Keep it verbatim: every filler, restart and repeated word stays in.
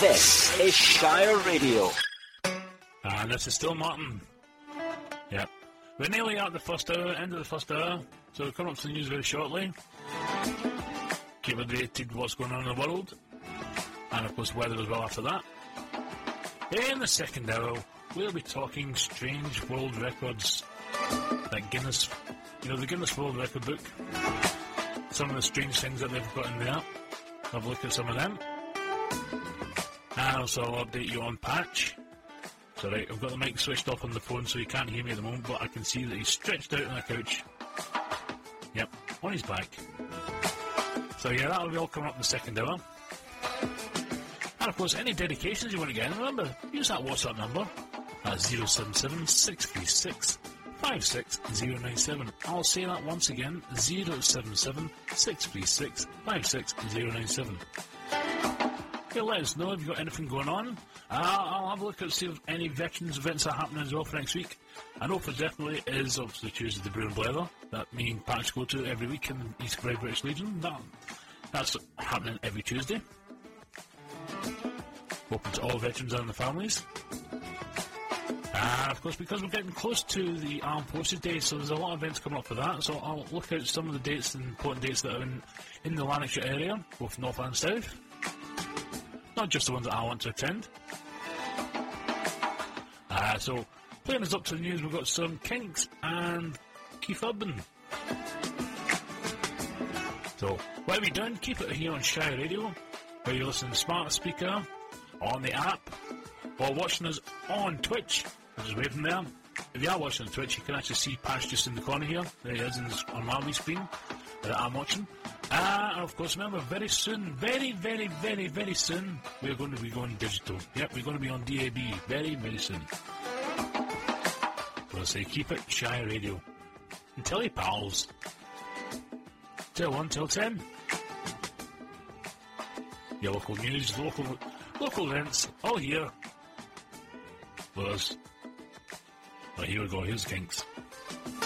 This is Shire Radio. And this is still Martin. Yep. We're nearly at the first hour, end of the first hour, so we'll come up to the news very shortly. Keep updated what's going on in the world. And of course weather as well after that. In the second hour, we'll be talking strange world records. Like Guinness, you know, the Guinness World Record book. Some of the strange things that they've got in there. Have a look at some of them. And also I'll update you on Patch. So right, I've got the mic switched off on the phone so you can't hear me at the moment, but I can see that he's stretched out on the couch. Yep, on his back. So yeah, that'll be all coming up in the second hour. And of course, any dedications you want to get in, remember, use that WhatsApp number at zero seven seven, six three six, five six zero nine seven. I'll say that once again, zero seven seven, six three six, five six zero nine seven. Okay, let us know if you've got anything going on. Uh, I'll have a look at see if any veterans events are happening as well for next week. I know for definitely is obviously Tuesday the Brew and Blether that me and Patch go to every week in the East Kilbride British Legion. That, that's happening every Tuesday. Open to all veterans and the families. And of course, because we're getting close to the Armed Forces Day, so there's a lot of events coming up for that. So I'll look out some of the dates and important dates that are in, in the Lanarkshire area, both north and south. Not just the ones that I want to attend. Uh, so, playing us up to the news, we've got some Kinks and Keith Urban. So, what have you done? Keep it here on Shire Radio, where you're listening to smart speaker, on the app, or watching us on Twitch. I'm just waving there. If you are watching on Twitch, you can actually see Patch just in the corner here. There he is in this, on my wee screen that I'm watching. Ah, and of course, remember, very soon, very, very, very, very soon, we're going to be going digital. Yep, we're going to be on D A B very, very soon. So I say, keep it Shire Radio. And tell your pals. Till one, till ten. Your local news, local local events, all here with us. Right, here we go, here's Kinks.